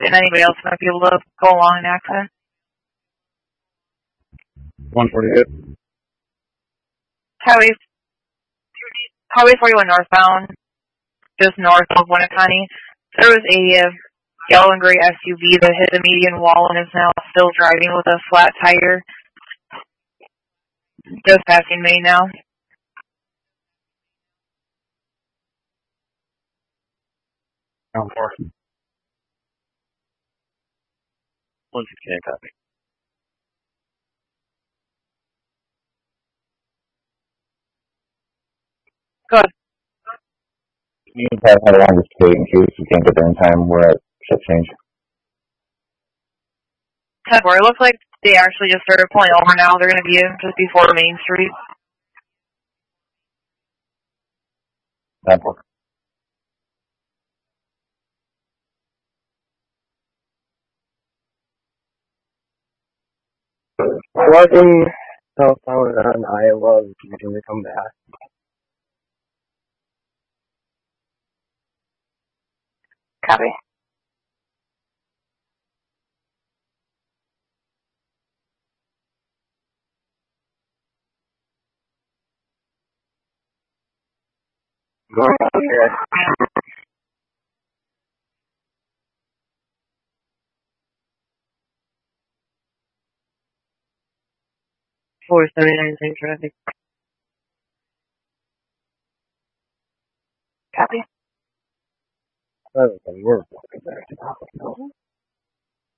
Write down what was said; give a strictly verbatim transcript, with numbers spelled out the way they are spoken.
and anybody else might be able to go along and access. one forty-eight. Highway, Highway forty-one northbound, just north of Winneconne. There was a uh, yellow and gray S U V that hit the median wall and is now still driving with a flat tire. Just passing Main now. Down four. one sixty-nine, copy. Good. You can tell how long this take in case you can't get there in time. We're at shift change. ten four. It looks like they actually just started pulling over now. They're going to be just before Main Street. ten four. Walking southbound on Iowa, you can come back. Copy. Going out here. four seventy-nine, same traffic. Copy. Oh, we're walking back to Papa.